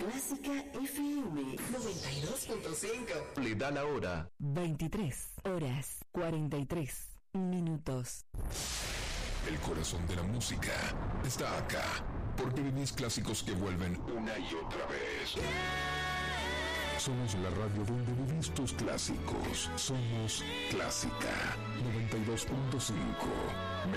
Clásica FM 92.5. Le da la hora. 23:43. El corazón de la música está acá, porque vivís clásicos que vuelven una y otra vez. Somos la radio donde vivís tus clásicos. Somos Clásica 92.5.